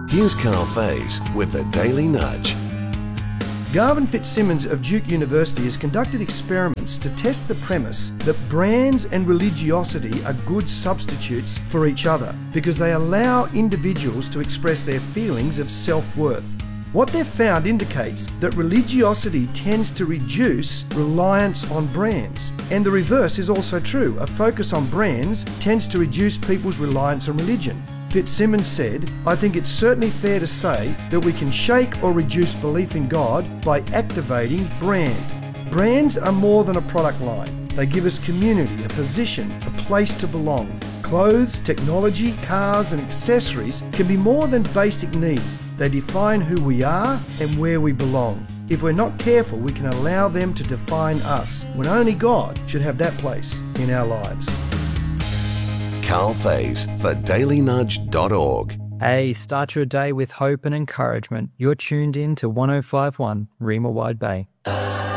Here's Carl Faze with the Daily Nudge. Garvin Fitzsimmons of Duke University has conducted experiments to test the premise that brands and religiosity are good substitutes for each other because they allow individuals to express their feelings of self-worth. What they've found indicates that religiosity tends to reduce reliance on brands. And the reverse is also true. A focus on brands tends to reduce people's reliance on religion. Fitzsimmons said, "I think it's certainly fair to say that we can shake or reduce belief in God by activating brand. Brands are more than a product line. They give us community, a position, a place to belong. Clothes, technology, cars and accessories can be more than basic needs. They define who we are and where we belong. If we're not careful, we can allow them to define us, when only God should have that place in our lives." Carl Faze for dailynudge.org. Hey, start your day with hope and encouragement. You're tuned in to 105.1 Reema Wide Bay.